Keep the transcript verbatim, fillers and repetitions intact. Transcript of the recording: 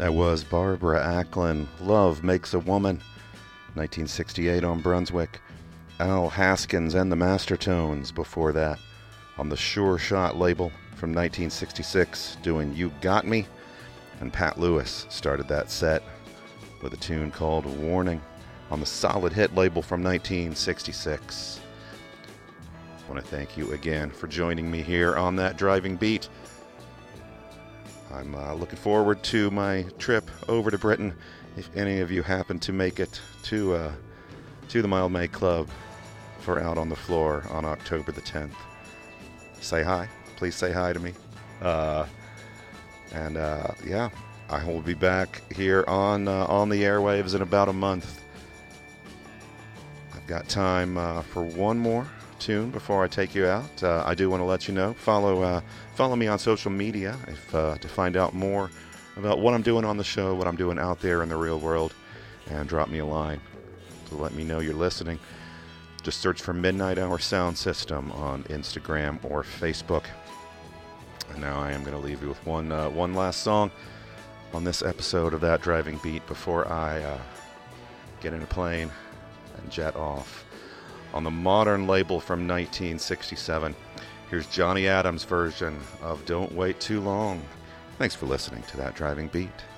That was Barbara Acklin, Love Makes a Woman, nineteen sixty-eight on Brunswick. Al Haskins and the Mastertones before that on the Sure Shot label from nineteen sixty-six doing You Got Me. And Pat Lewis started that set with a tune called Warning on the Solid Hit label from nineteen sixty-six. I want to thank you again for joining me here on That Driving Beat. I'm uh, looking forward to my trip over to Britain. If any of you happen to make it to uh, to the Mild May Club for Out on the Floor on October the tenth, say hi. Please say hi to me. Uh, and uh, yeah, I will be back here on uh, on the airwaves in about a month. I've got time uh, for one more tune before I take you out. Uh, I do want to let you know, follow uh, follow me on social media if uh, to find out more about what I'm doing on the show, what I'm doing out there in the real world, and drop me a line to let me know you're listening. Just search for Midnight Hour Sound System on Instagram or Facebook. And now I am going to leave you with one uh, one last song on this episode of That Driving Beat before I uh, get in a plane and jet off. On the Modern label from nineteen sixty-seven, here's Johnny Adams' version of Don't Wait Too Long. Thanks for listening to That Driving Beat.